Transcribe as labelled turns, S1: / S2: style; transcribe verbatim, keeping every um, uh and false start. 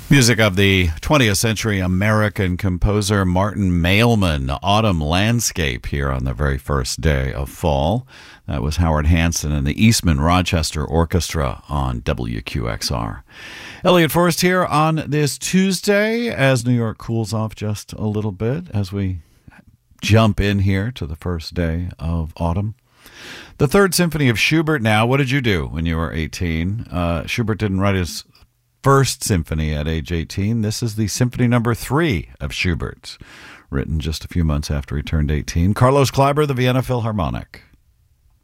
S1: Music of the twentieth century American composer Martin Mailman, Autumn Landscape, here on the very first day of fall. That was Howard Hanson and the Eastman Rochester Orchestra on W Q X R. Elliot Forrest here on this Tuesday as New York cools off just a little bit as we jump in here to the first day of autumn. The Third Symphony of Schubert now. What did you do when you were eighteen? Uh, Schubert didn't write his first symphony at age eighteen. This is the symphony number three of Schubert, written just a few months after he turned eighteen. Carlos Kleiber, the Vienna Philharmonic.